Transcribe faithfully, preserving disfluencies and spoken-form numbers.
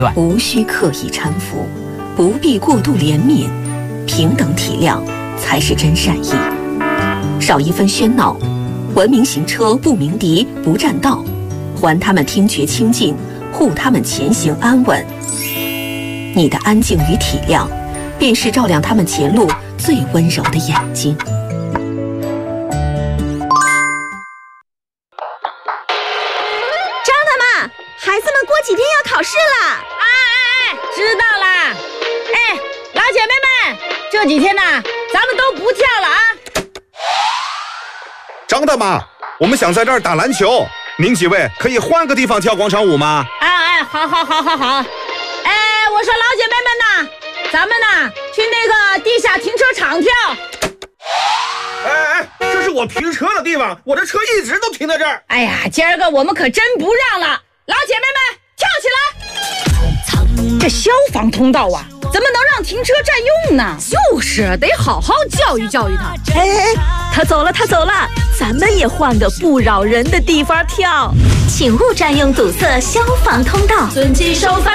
无需刻意搀扶，不必过度怜悯，平等体谅才是真善意。少一分喧闹，文明行车不鸣笛不占道，还他们听觉清净，护他们前行安稳。你的安静与体谅，便是照亮他们前路最温柔的眼睛。 张大妈，孩子们过几天要考试了。 哎哎哎，知道啦。哎，老姐妹们，这几天呢，咱们都不跳了啊。 张大妈，我们想在这儿打篮球，您几位可以换个地方跳广场舞吗？ 哎哎，好好好好好。哎，我说老姐妹们呐，咱们呢去那个地下停车场跳。 哎哎，这是我停车的地方，我这车一直都停在这儿。 哎呀，今儿个我们可真不让了，老姐妹们跳起来！这消防通道啊，怎么能让停车占用呢？ 就是得好好教育教育他。 哎哎哎，他走了，他走了，咱们也换个不扰人的地方跳。 请勿占用堵塞消防通道， 遵纪守法。